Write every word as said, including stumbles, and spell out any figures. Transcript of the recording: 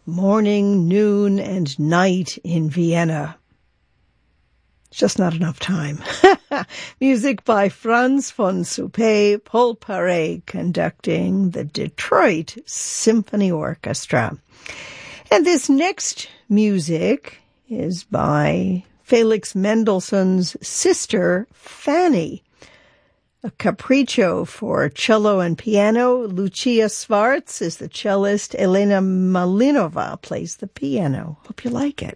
morning, noon, and night in Vienna. Just not enough time. Music by Franz von Suppé, Paul Paré conducting the Detroit Symphony Orchestra. And this next music is by Felix Mendelssohn's sister, Fanny. A capriccio for cello and piano. Lucia Schwartz is the cellist. Elena Malinova plays the piano. Hope you like it.